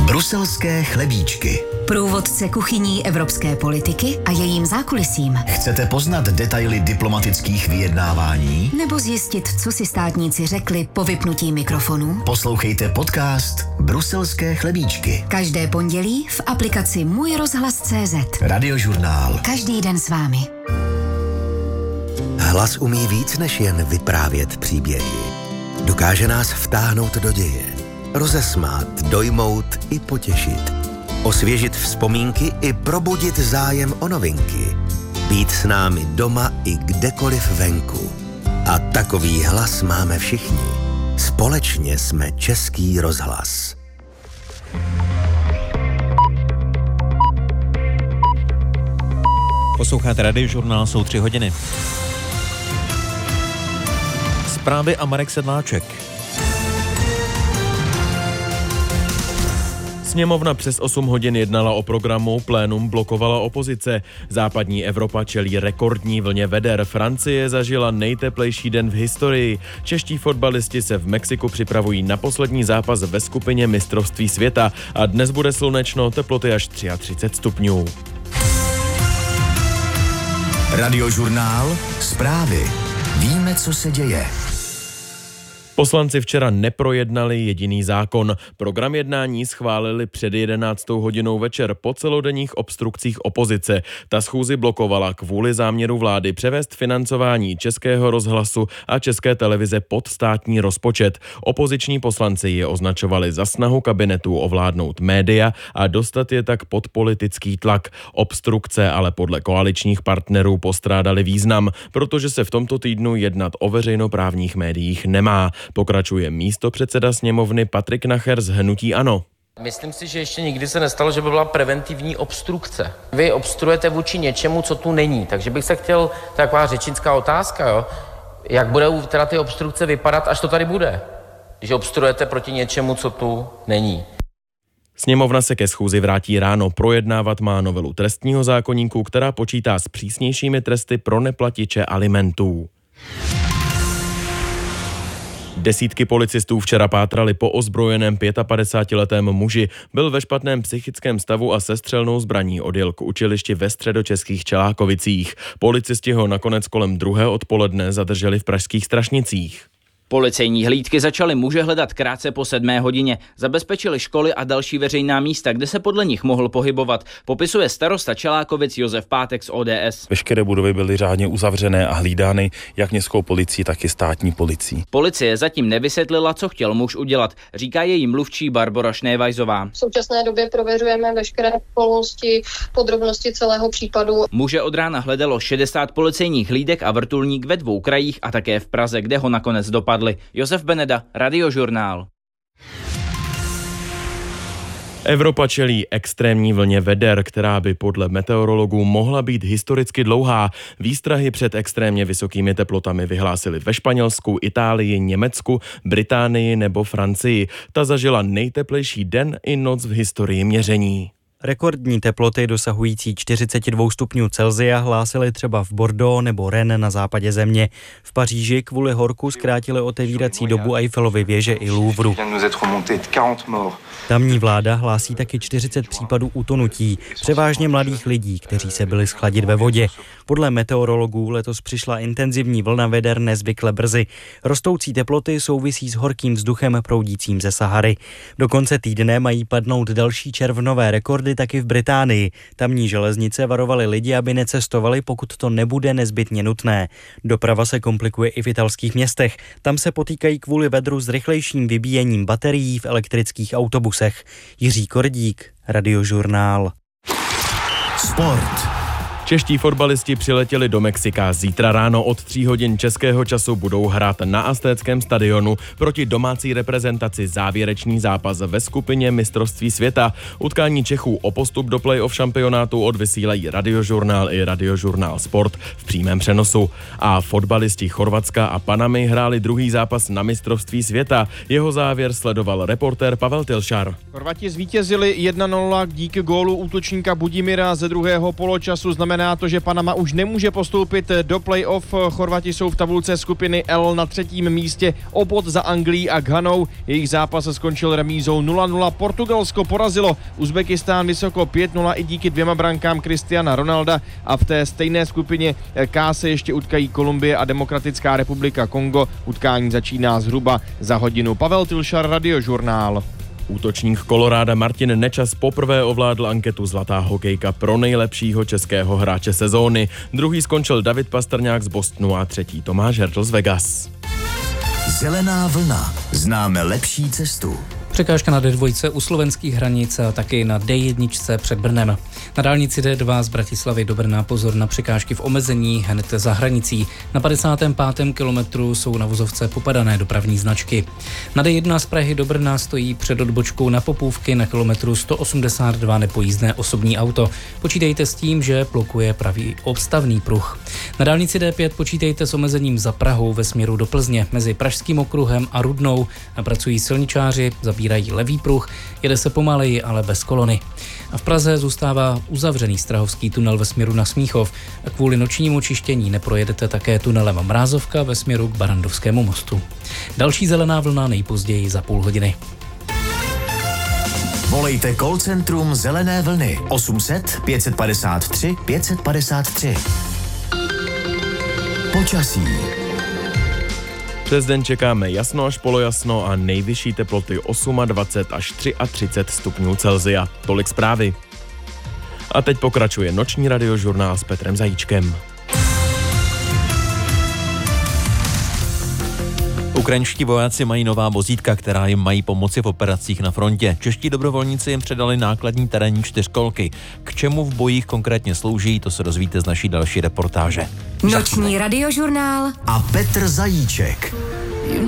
Bruselské chlebíčky. Průvodce kuchyní evropské politiky a jejím zákulisím. Chcete poznat detaily diplomatických vyjednávání? Nebo zjistit, co si státníci řekli po vypnutí mikrofonů? Poslouchejte podcast Bruselské chlebíčky. Každé pondělí v aplikaci Můj rozhlas.cz. Radiožurnál. Každý den s vámi. Hlas umí víc než jen vyprávět příběhy. Dokáže nás vtáhnout do děje, rozesmát, dojmout i potěšit, osvěžit vzpomínky i probudit zájem o novinky, být s námi doma i kdekoliv venku. A takový hlas máme všichni. Společně jsme Český rozhlas. Posloucháte Radiožurnál, jsou 3 hodiny. Zprávy a Marek Sedláček. Sněmovna přes 8 hodin jednala o programu, plénum blokovala opozice. Západní Evropa čelí rekordní vlně veder. Francie zažila nejteplejší den v historii. Čeští fotbalisti se v Mexiku připravují na poslední zápas ve skupině mistrovství světa a dnes bude slunečno, teploty až 33 stupňů. Radiožurnál. Zprávy. Víme, co se děje. Poslanci včera neprojednali jediný zákon. Program jednání schválili před 11. hodinou večer po celodenních obstrukcích opozice. Ta schůzi blokovala kvůli záměru vlády převést financování Českého rozhlasu a České televize pod státní rozpočet. Opoziční poslanci je označovali za snahu kabinetu ovládnout média a dostat je tak pod politický tlak. Obstrukce ale podle koaličních partnerů postrádaly význam, protože se v tomto týdnu jednat o veřejnoprávních médiích nemá. Pokračuje místopředseda sněmovny Patrik Nacher z hnutí ANO. Myslím si, že ještě nikdy se nestalo, že by byla preventivní obstrukce. Vy obstruujete vůči něčemu, co tu není. Takže bych se chtěl, to je taková řečnická otázka, jo? Jak budou teda ty obstrukce vypadat, až to tady bude? Když obstruujete proti něčemu, co tu není. Sněmovna se ke schůzi vrátí ráno. Projednávat má novelu trestního zákoníku, která počítá s přísnějšími tresty pro neplatiče alimentů. Desítky policistů včera pátrali po ozbrojeném 55letém muži. Byl ve špatném psychickém stavu a se střelnou zbraní odjel k učilišti ve středočeských Čelákovicích. Policisti ho nakonec kolem 2. odpoledne zadrželi v pražských Strašnicích. Policejní hlídky začaly muže hledat krátce po 7. hodině. Zabezpečili školy a další veřejná místa, kde se podle nich mohl pohybovat, popisuje starosta Čelákovic Josef Pátek z ODS. Veškeré budovy byly řádně uzavřené a hlídány jak městskou policií, tak i státní policií. Policie zatím nevysvětlila, co chtěl muž udělat, říká její mluvčí Barbora Šnévajzová. V současné době prověřujeme veškeré okolnosti, podrobnosti celého případu. Muže od rána hledalo 60 policejních hlídek a vrtulník ve 2 krajích a také v Praze, kde ho nakonec dopadl. Josef Beneda, Radiožurnál. Evropa čelí extrémní vlně veder, která by podle meteorologů mohla být historicky dlouhá. Výstrahy před extrémně vysokými teplotami vyhlásili ve Španělsku, Itálii, Německu, Británii nebo Francii. Ta zažila nejteplejší den i noc v historii měření. Rekordní teploty dosahující 42 stupňů Celsia hlásili třeba v Bordeaux nebo Rennes na západě země. V Paříži kvůli horku zkrátili otevírací dobu Eiffelovy věže i Louvru. Tamní vláda hlásí taky 40 případů utonutí, převážně mladých lidí, kteří se byli schladit ve vodě. Podle meteorologů letos přišla intenzivní vlna veder nezvykle brzy. Rostoucí teploty souvisí s horkým vzduchem proudícím ze Sahary. Do konce týdne mají padnout další červnové rekordy taky v Británii. Tamní železnice varovaly lidi, aby necestovali, pokud to nebude nezbytně nutné. Doprava se komplikuje i v italských městech. Tam se potýkají kvůli vedru s rychlejším vybíjením baterií v elektrických autobusech. Jiří Kordík, Radiožurnál. Sport. Čeští fotbalisti přiletěli do Mexika. Zítra ráno od 3 hodin českého času budou hrát na Aztéckém stadionu proti domácí reprezentaci závěrečný zápas ve skupině mistrovství světa. Utkání Čechů o postup do play-off šampionátu odvysílají Radiožurnál i Radiožurnál Sport v přímém přenosu. A fotbalisti Chorvatska a Panamy hráli druhý zápas na mistrovství světa. Jeho závěr sledoval reportér Pavel Tilšar. Chorvati zvítězili 1-0 díky gólu útočníka Budimira ze druhého poločasu. Znamená Znamená to, že Panama už nemůže postoupit do play-off. Chorvati jsou v tabulce skupiny L na 3. místě, o bod za Anglií a Ghanou. Jejich zápas skončil remízou 0-0. Portugalsko porazilo Uzbekistán vysoko 5-0 i díky 2 brankám Cristiana Ronalda a v té stejné skupině K se ještě utkají Kolumbie a Demokratická republika Kongo. Utkání začíná zhruba za hodinu. Pavel Tilšar, Radiožurnál. Útočník Koloráda Martin Nečas poprvé ovládl anketu Zlatá hokejka pro nejlepšího českého hráče sezóny. Druhý skončil David Pastrňák z Bostonu a třetí Tomáš Hertl z Vegas. Zelená vlna. Známe lepší cestu. Překážka na D2 u slovenských hranic a taky na D1 před Brnem. Na dálnici D2 z Bratislavy do Brna pozor na překážky v omezení hned za hranicí. Na 55. kilometru jsou na vozovce popadané dopravní značky. Na D1 z Prahy do Brna stojí před odbočkou na Popůvky na kilometru 182 nepojízdné osobní auto. Počítejte s tím, že blokuje pravý obstavný pruh. Na dálnici D5 počítejte s omezením za Prahou ve směru do Plzně. Mezi Pražským okruhem a Rudnou pracují silničáři, zabírají levý pruh, jede se pomaleji, ale bez kolony. A v Praze zůstává uzavřený Strahovský tunel ve směru na Smíchov. A kvůli nočnímu čištění neprojedete také tunelem Mrázovka ve směru k Barandovskému mostu. Další zelená vlna nejpozději za půl hodiny. Volejte call centrum Zelené vlny 800 553 553. Počasí. Přes den čekáme jasno až polojasno a nejvyšší teploty 28 až 33 stupňů Celsia. Tolik zprávy. A teď pokračuje noční radiožurnál s Petrem Zajíčkem. Ukrajinští vojáci mají nová vozítka, která jim mají pomoci v operacích na frontě. Čeští dobrovolníci jim předali nákladní terénní čtyřkolky. K čemu v bojích konkrétně slouží, to se dozvíte z naší další reportáže. Noční radiožurnál a Petr Zajíček.